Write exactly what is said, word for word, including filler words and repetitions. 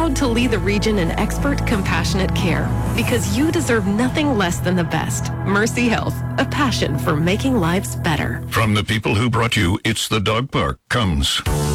proud to lead the region in expert, compassionate care because you deserve nothing less than the best. Mercy Health, a passion for making lives better. From the people who brought you It's the Dog Park comes